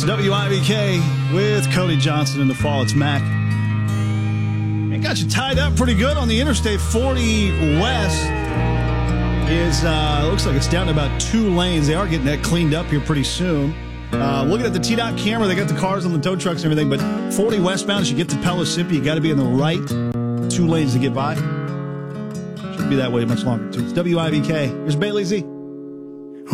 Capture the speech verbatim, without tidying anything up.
W I B K with Cody Johnson in the fall. It's Mac. It got you tied up pretty good on the Interstate forty West. Is uh, looks like it's down to about two lanes. They are getting that cleaned up here pretty soon. Uh, looking at the T DOT camera, they got the cars on the tow trucks and everything, but forty westbound, as you get to Pellissippi, you got to be in the right two lanes to get by. Shouldn't be that way much longer, too. It's W I B K. Here's Bailey Z.